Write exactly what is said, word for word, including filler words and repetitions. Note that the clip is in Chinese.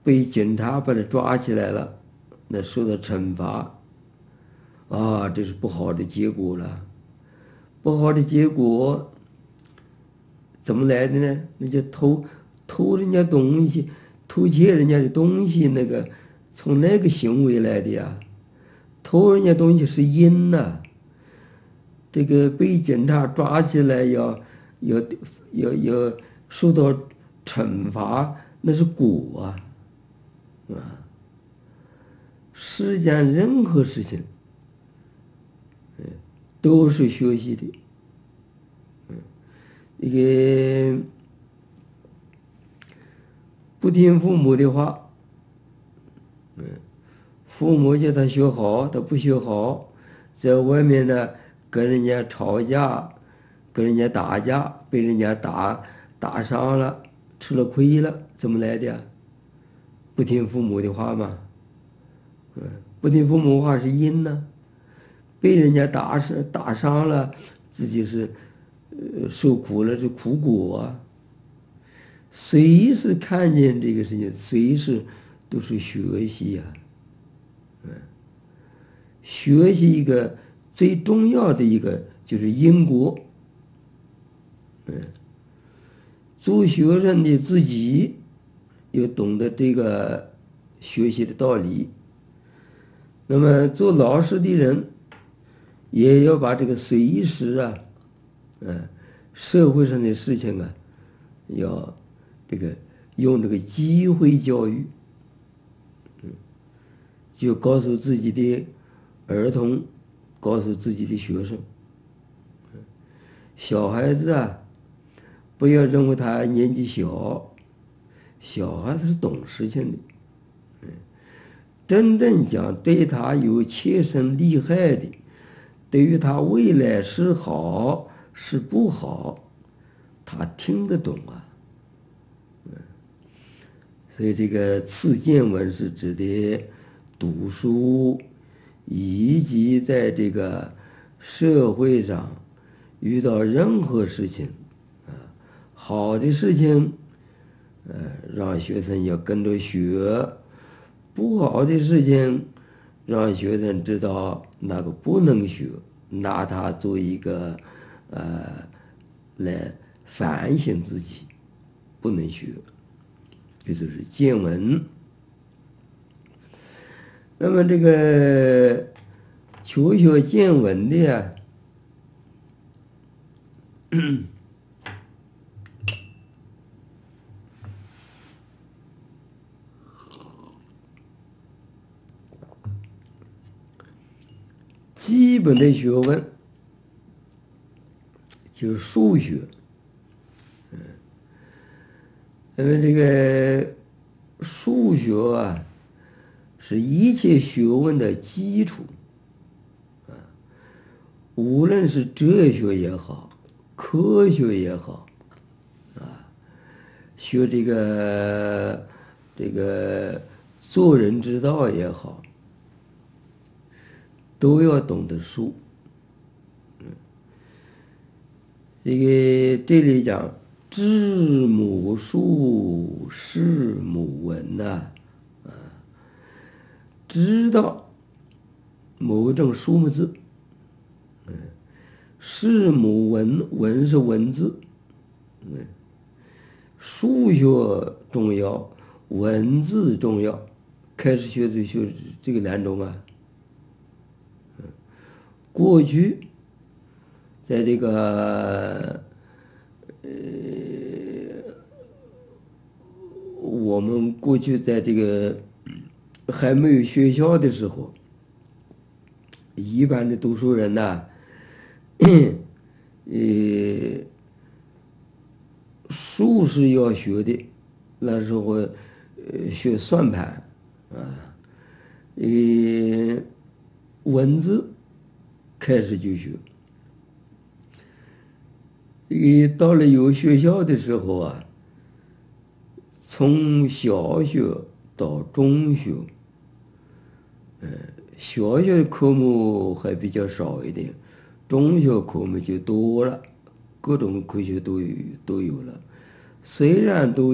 被警察把他抓起来了，那受到惩罚，啊，这是不好的结果了。不好的结果怎么来的呢？那就偷偷人家东西，偷窃人家的东西，那个从那个行为来的呀。偷人家东西是因呐、啊，这个被警察抓起来要要要要受到惩罚，那是果啊，啊。世间任何事情，嗯，都是学习的，嗯，一个不听父母的话，嗯，父母叫他学好，他不学好，在外面呢跟人家吵架，跟人家打架，被人家打打伤了，吃了亏了，怎么来的呀？不听父母的话嘛。嗯，不听父母话是因呢，被人家打伤打伤了，自己是呃受苦了，是苦果啊。随时看见这个事情，随时都是学习呀、啊。嗯，学习一个最重要的一个就是因果。嗯，做学生的自己要懂得这个学习的道理。那么做老师的人也要把这个随时啊，嗯，社会上的事情啊，要这个用这个机会教育，嗯，就告诉自己的儿童，告诉自己的学生，嗯，小孩子啊，不要认为他年纪小，小孩子是懂事情的。真正讲对他有切身利害的，对于他未来是好是不好，他听得懂啊。嗯，所以这个次见闻是指的读书，以及在这个社会上遇到任何事情，啊，好的事情，呃，让学生要跟着学。不好的事情，让学生知道那个不能学，拿它做一个呃来反省自己，不能学，这就是见闻。那么这个求学见闻的呀，基本的学问就是数学，嗯，因为这个数学啊，是一切学问的基础，啊，无论是哲学也好，科学也好，啊，学这个这个做人之道也好。都要懂得数，嗯，这个这里讲知母数，识母文呐，啊，知道某种数目字，嗯，识母文，文是文字，嗯，数学重要，文字重要，开始学就学这个两种啊。过去，在这个呃，我们过去在这个还没有学校的时候，一般的读书人呐，呃，数是要学的，那时候呃学算盘啊，呃，文字。开始就学，一到了有学校的时候啊，从小学到中学，呃，小学的科目还比较少一点，中学科目就多了，各种科学都有都有了，虽然都。